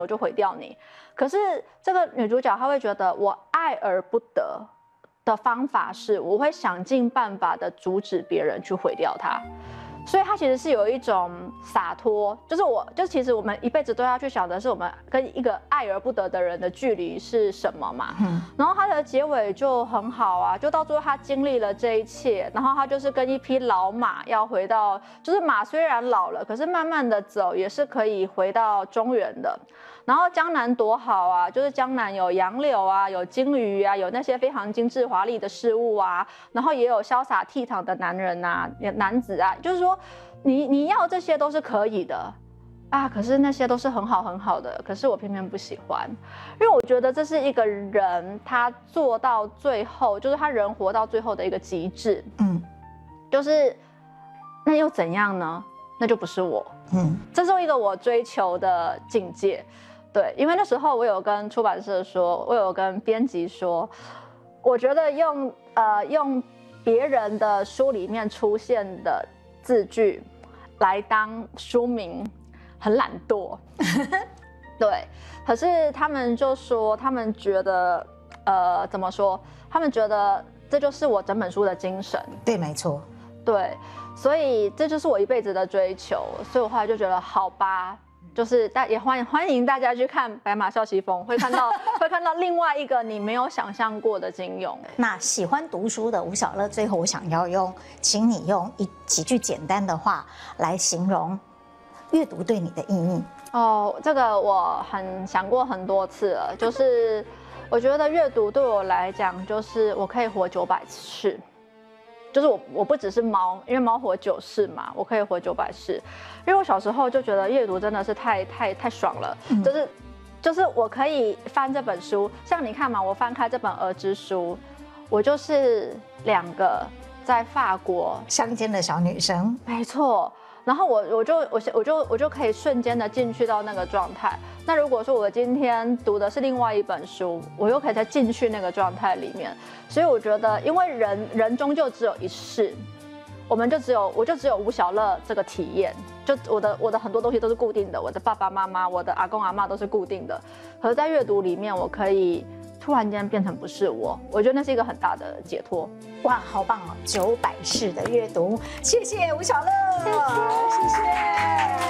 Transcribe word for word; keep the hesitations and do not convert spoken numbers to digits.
我就毁掉你。可是这个女主角她会觉得我爱而不得的方法是，我会想尽办法的阻止别人去毁掉它。所以她其实是有一种洒脱，就是我，就其实我们一辈子都要去想的是，我们跟一个爱而不得的人的距离是什么嘛。嗯。然后她的结尾就很好啊，就到最后她经历了这一切，然后她就是跟一匹老马要回到，就是马虽然老了，可是慢慢的走也是可以回到中原的。然后江南多好啊，就是江南有杨柳啊，有金鱼啊，有那些非常精致华丽的事物啊，然后也有潇洒倜傥的男人啊、男子啊，就是说你你要这些都是可以的啊，可是那些都是很好很好的，可是我偏偏不喜欢，因为我觉得这是一个人他做到最后，就是他人活到最后的一个极致，嗯，就是那又怎样呢？那就不是我，嗯，这是一个我追求的境界。对，因为那时候我有跟出版社说，我有跟编辑说，我觉得用呃用别人的书里面出现的字句来当书名很懒惰。对，可是他们就说，他们觉得呃怎么说？他们觉得这就是我整本书的精神。 对，没错。 对，所以这就是我一辈子的追求。所以我后来就觉得，好吧。就是大也欢迎欢迎大家去看《白马啸西风》，会看到会看到另外一个你没有想象过的金庸。 那喜欢读书的吴晓乐，最后我想要用，请你用一几句简单的话来形容阅读对你的意义。 哦，这个我很想过很多次了，就是我觉得阅读对我来讲，就是我可以活九百世。就是我，我不只是猫，因为猫活九世嘛，我可以活九百世。因为我小时候就觉得阅读真的是太太太爽了，嗯、就是就是我可以翻这本书，像你看嘛，我翻开这本《鹅之书》，我就是两个在法国乡间的小女生， 没错。然后我我就我我就我就可以瞬间的进去到那个状态。那如果说我今天读的是另外一本书，我又可以再进去那个状态里面。所以我觉得，因为人人终究只有一世，我们就只有我就只有吴晓乐这个体验。就我的我的很多东西都是固定的，我的爸爸妈妈、我的阿公阿嬷都是固定的。可是在阅读里面，我可以突然间变成不是我，我觉得那是一个很大的解脱。 哇，好棒哦！九百世的阅读，谢谢吴晓乐， 谢谢，谢谢。